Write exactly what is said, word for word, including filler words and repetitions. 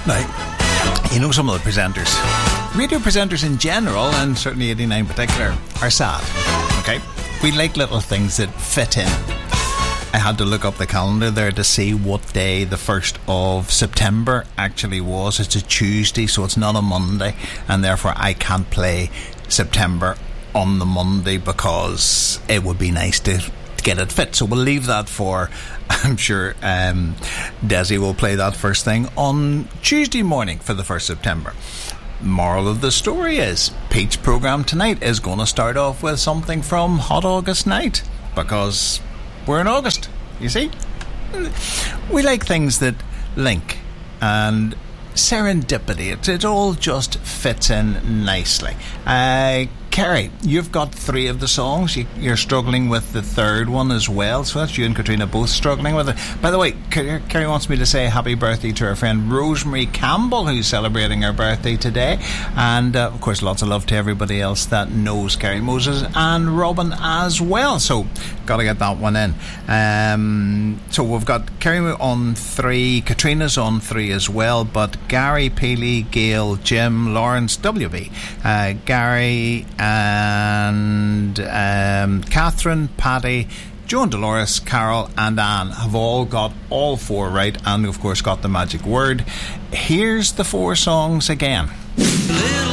Now, you know, some of the presenters, radio presenters in general, and certainly eighty-nine in particular, are sad. Okay? We like little things that fit in. I had to look up the calendar there to see what day the first of September actually was. It's a Tuesday, so it's not a Monday, and therefore I can't play September on the Monday because it would be nice to get it fit. So we'll leave that for, I'm sure um, Desi will play that first thing on Tuesday morning for the first of September. Moral of the story is Pete's programme tonight is going to start off with something from Hot August Night, because we're in August, you see. We like things that link and serendipity. It, it all just fits in nicely. Uh, Kerry, you've got three of the songs. You, you're struggling with the third one as well, so that's you and Katrina both struggling with it. By the way, Kerry, Kerry wants me to say happy birthday to our friend Rosemary Campbell, who's celebrating her birthday today, and uh, of course lots of love to everybody else that knows Kerry Moses and Robin as well, so gotta get that one in. Um, so we've got Kerry on three, Katrina's on three as well, but Gary, Peely, Gail, Jim, Lawrence, W B, uh, Gary and um, Catherine, Paddy, Joan, Dolores, Carol and Anne have all got all four right, and of course got the magic word. Here's the four songs again.